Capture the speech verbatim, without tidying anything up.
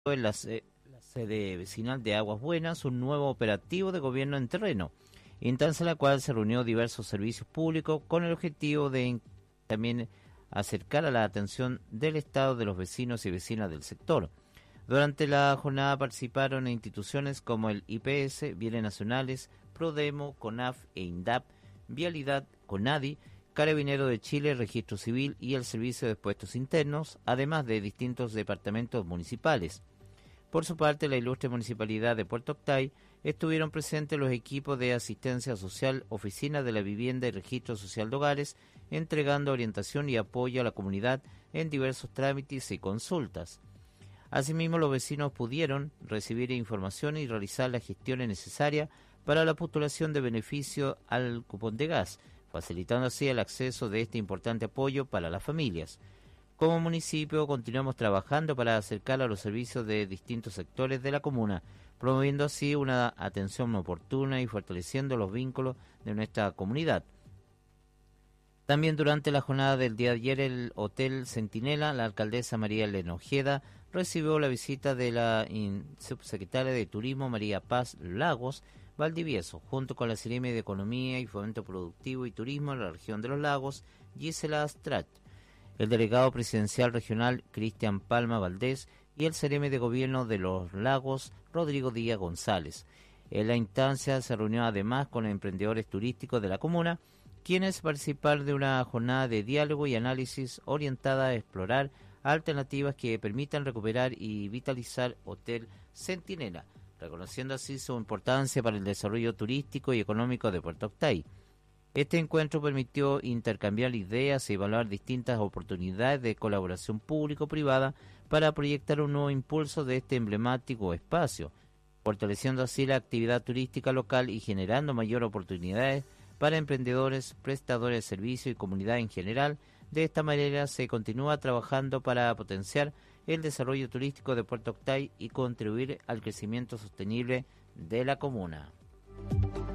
en la, se- la sede vecinal de Aguas Buenas un nuevo operativo de gobierno en terreno, instancia en la cual se reunió diversos servicios públicos con el objetivo de in- también acercar a la atención del Estado de los vecinos y vecinas del sector. Durante la jornada participaron instituciones como el I P S, Bienes Nacionales, Prodemo, CONAF e INDAP, Vialidad, CONADI, Carabinero de Chile, Registro Civil y el Servicio de Puestos Internos, además de distintos departamentos municipales. Por su parte, la ilustre Municipalidad de Puerto Octay estuvieron presentes los equipos de asistencia social, oficina de la vivienda y registro social de hogares, entregando orientación y apoyo a la comunidad en diversos trámites y consultas. Asimismo, los vecinos pudieron recibir información y realizar las gestiones necesarias para la postulación de beneficio al cupón de gas, facilitando así el acceso de este importante apoyo para las familias. Como municipio continuamos trabajando para acercar a los servicios de distintos sectores de la comuna, promoviendo así una atención oportuna y fortaleciendo los vínculos de nuestra comunidad. También durante la jornada del día de ayer, el Hotel Centinela, la alcaldesa María Elena Ojeda recibió la visita de la subsecretaria de Turismo María Paz Lagos Valdivieso, junto con la Seremi de Economía y Fomento Productivo y Turismo de la región de los lagos, Gisela Astrat, el delegado presidencial regional Cristian Palma Valdés y el Seremi de Gobierno de los Lagos, Rodrigo Díaz González. En la instancia se reunió además con emprendedores turísticos de la comuna, quienes participaron de una jornada de diálogo y análisis orientada a explorar alternativas que permitan recuperar y vitalizar Hotel Centinela, reconociendo así su importancia para el desarrollo turístico y económico de Puerto Octay. Este encuentro permitió intercambiar ideas y evaluar distintas oportunidades de colaboración público-privada para proyectar un nuevo impulso de este emblemático espacio, fortaleciendo así la actividad turística local y generando mayor oportunidades para emprendedores, prestadores de servicios y comunidad en general. De esta manera se continúa trabajando para potenciar el desarrollo turístico de Puerto Octay y contribuir al crecimiento sostenible de la comuna.